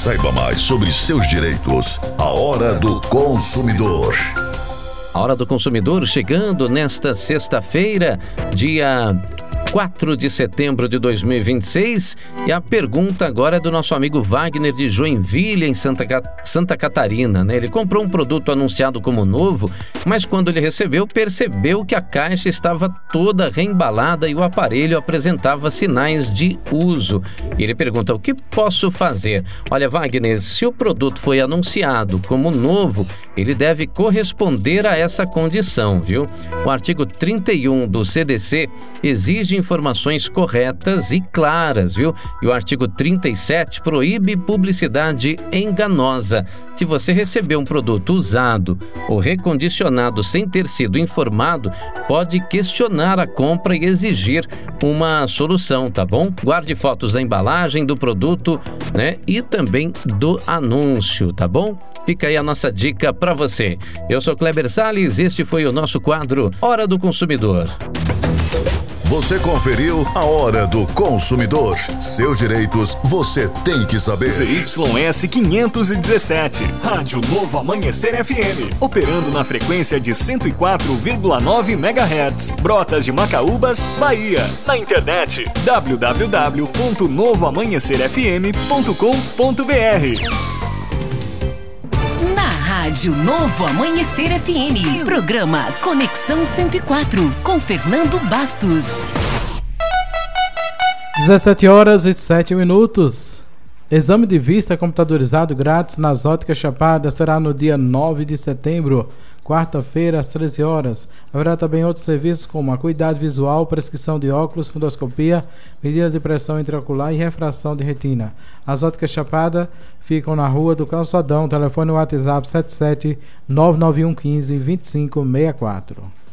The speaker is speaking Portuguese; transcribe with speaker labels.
Speaker 1: Saiba mais sobre seus direitos. A Hora do Consumidor.
Speaker 2: A Hora do Consumidor chegando nesta sexta-feira, dia 4 de setembro de 2026, e a pergunta agora é do nosso amigo Wagner de Joinville, em Santa Catarina, né? Ele comprou um produto anunciado como novo, mas quando ele recebeu, percebeu que a caixa estava toda reembalada e o aparelho apresentava sinais de uso. E ele pergunta: o que posso fazer? Olha, Wagner, se o produto foi anunciado como novo, ele deve corresponder a essa condição, viu? O artigo 31 do CDC exige informações corretas e claras, viu? E o artigo 37 proíbe publicidade enganosa. Se você recebeu um produto usado ou recondicionado sem ter sido informado, pode questionar a compra e exigir uma solução, tá bom? Guarde fotos da embalagem do produto, né? E também do anúncio, tá bom? Fica aí a nossa dica para você. Eu sou Kleber Salles, este foi o nosso quadro Hora do Consumidor.
Speaker 1: Você conferiu a Hora do Consumidor. Seus direitos você tem que saber.
Speaker 3: ZYS 517, Rádio Novo Amanhecer FM, operando na frequência de 104,9 MHz, Brotas de Macaúbas, Bahia. Na internet, www.novoamanhecerfm.com.br.
Speaker 4: Rádio Novo Amanhecer FM. Programa Conexão 104, com Fernando Bastos.
Speaker 5: 17h07. Exame de vista computadorizado grátis nas Óticas Chapada será no dia 9 de setembro, quarta-feira, às 13 horas. Haverá também outros serviços como acuidade visual, prescrição de óculos, fundoscopia, medida de pressão intraocular e refração de retina. As Óticas Chapada ficam na Rua do Calçadão. Telefone WhatsApp 77 991 15 2564.